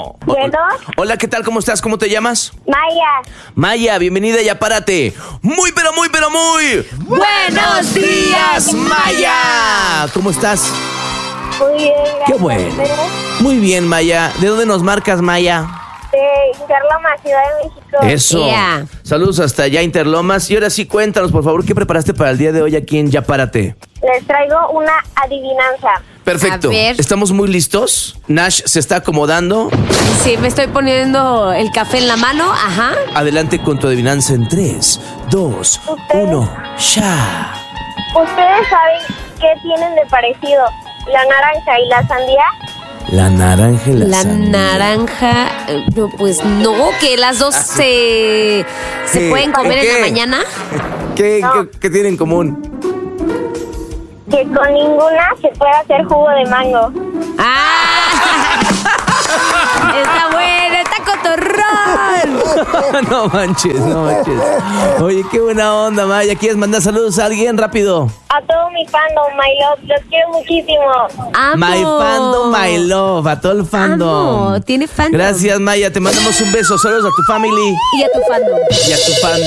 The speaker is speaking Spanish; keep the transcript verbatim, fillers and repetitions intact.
Bueno. Bueno. Hola, ¿qué tal? ¿Cómo estás? ¿Cómo te llamas? Maya. Maya, bienvenida, ya párate. Muy, pero muy, pero muy... ¡Buenos días, Maya! ¿Cómo estás? Muy bien, gracias. Qué bueno. Muy bien, Maya. ¿De dónde nos marcas, Maya? De Interlomas, Ciudad de México. Eso. Yeah. Saludos hasta allá, Interlomas. Y ahora sí, cuéntanos, por favor, ¿qué preparaste para el día de hoy aquí en Ya Párate? Les traigo una adivinanza. Perfecto. A ver. ¿Estamos muy listos? Nash se está acomodando. Sí, me estoy poniendo el café en la mano. Ajá. Adelante con tu adivinanza en tres, dos, uno, ya. ¿Ustedes saben qué tienen de parecido la naranja y la sandía? La naranja y la, La sandía. naranja, eh, no, pues no, que las dos se, se ¿Qué? pueden comer ¿Qué? en la mañana. ¿Qué, No. qué, qué tienen en común? Que con ninguna se puede hacer jugo de mango. ¡Ah! Está bueno, está cotorrón. No manches, no manches. Oye, qué buena onda, Maya. ¿Quieres mandar saludos a alguien rápido? A todo mi fandom, my love, los quiero muchísimo. Amo. My fandom, my love, a todo el fandom. Amo, tiene fandom. Gracias, Maya. Te mandamos un beso. Saludos a tu family Y a tu fandom. y a tu fandom.